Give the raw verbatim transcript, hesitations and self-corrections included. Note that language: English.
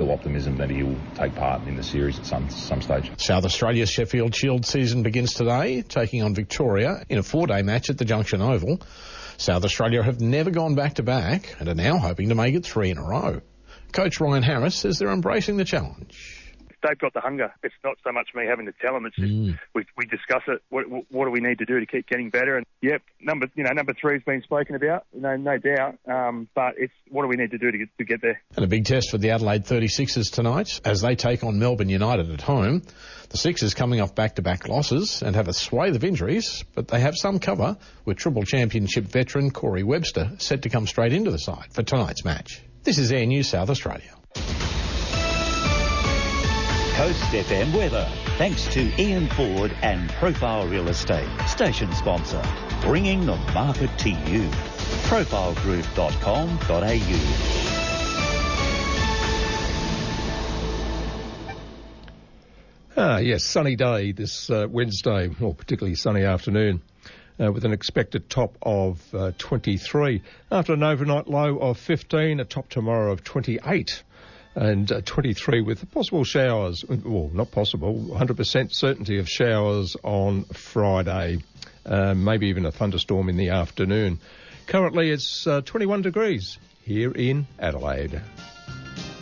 still optimism that he'll take part in the series at some some stage. South Australia's Sheffield Shield season begins today, taking on Victoria in a four-day match at the Junction Oval. South Australia have never gone back-to-back and are now hoping to make it three in a row. Coach Ryan Harris says they're embracing the challenge. They've got the hunger. It's not so much me having to tell them. It's just mm. we we discuss it. What, what do we need to do to keep getting better? And yep, number you know number three has been spoken about. No no doubt. Um, but it's what do we need to do to get to get there? And a big test for the Adelaide thirty-sixers tonight as they take on Melbourne United at home. The Sixers coming off back-to-back losses and have a swathe of injuries, but they have some cover with Triple Championship veteran Corey Webster set to come straight into the side for tonight's match. This is Air News South Australia. Coast F M weather, thanks to Ian Ford and Profile Real Estate, station sponsor, bringing the market to you. profile group dot com dot a u. Ah, yes, sunny day this uh, Wednesday, or particularly sunny afternoon, uh, with an expected top of uh, twenty-three. After an overnight low of fifteen, a top tomorrow of twenty-eight. And uh, twenty-three with possible showers, well, not possible, one hundred percent certainty of showers on Friday, uh, maybe even a thunderstorm in the afternoon. Currently it's uh, twenty-one degrees here in Adelaide.